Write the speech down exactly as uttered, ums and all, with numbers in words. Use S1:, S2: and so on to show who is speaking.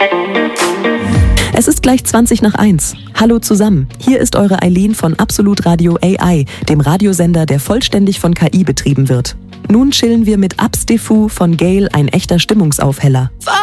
S1: Es ist gleich zwanzig nach eins. Hallo zusammen, hier ist eure Eileen von Absolut Radio A I, dem Radiosender, der vollständig von K I betrieben wird. Nun chillen wir mit Abs de Fou von Gale, ein echter Stimmungsaufheller.